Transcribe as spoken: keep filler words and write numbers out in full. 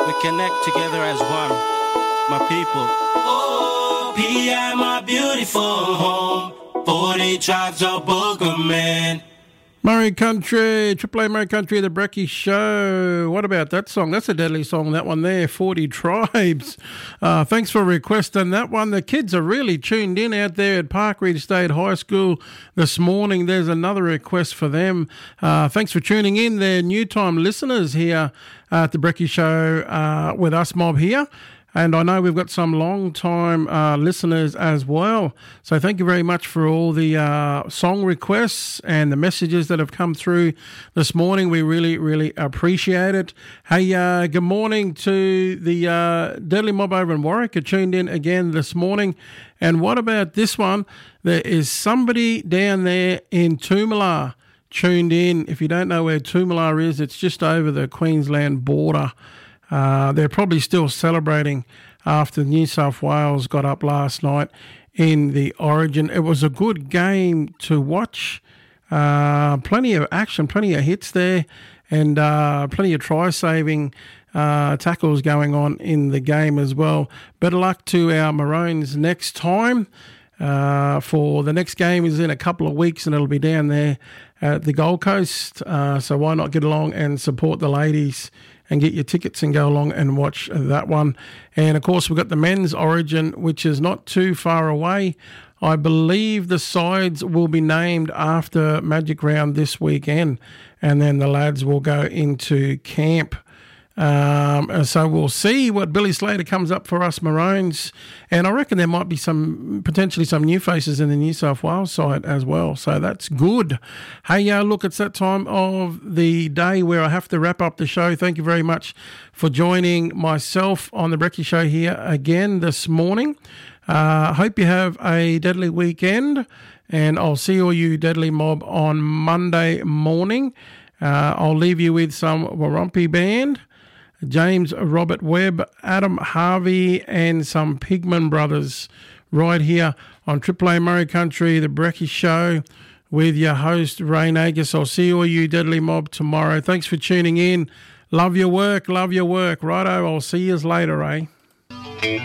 We connect together as one, my people. Oh, P I, my beautiful home. forty tribes of Boogerman. Murray Country, Triple A Murray Country, The Brekkie Show. What about that song? That's a deadly song, that one there, forty Tribes. Uh, thanks for requesting that one. The kids are really tuned in out there at Park Ridge State High School this morning. There's another request for them. Uh, thanks for tuning in. They're new time listeners here at The Brekkie Show uh, with us, Mob, here. And I know we've got some long-time uh, listeners as well. So thank you very much for all the uh, song requests and the messages that have come through this morning. We really, really appreciate it. Hey, uh, good morning to the uh, Deadly Mob over in Warwick who tuned in again this morning. And what about this one? There is somebody down there in Toomelah tuned in. If you don't know where Toomelah is, it's just over the Queensland border. Uh, they're probably still celebrating after New South Wales got up last night in the Origin. It was a good game to watch. Uh, plenty of action, plenty of hits there, and uh, plenty of try-saving uh, tackles going on in the game as well. Better luck to our Maroons next time. Uh, for the next game is in a couple of weeks, and it'll be down there at the Gold Coast. Uh, so why not get along and support the ladies and get your tickets and go along and watch that one. And, of course, we've got the men's Origin, which is not too far away. I believe the sides will be named after Magic Round this weekend, and then the lads will go into camp. Um, and so we'll see what Billy Slater comes up for us Maroons. And I reckon there might be some, potentially some new faces in the New South Wales side as well. So that's good. Hey, uh, look, it's that time of the day where I have to wrap up the show. Thank you very much for joining myself on the Brekkie Show here again this morning. I uh, hope you have a deadly weekend, and I'll see all you Deadly Mob on Monday morning. Uh, I'll leave you with some Warumpi Band, James Robert Webb, Adam Harvey, and some Pigman Brothers right here on Triple A Murray Country, the Brekkie Show, with your host, Ray Nagus. I'll see all you Deadly Mob tomorrow. Thanks for tuning in. Love your work, love your work. Righto, I'll see you later, eh?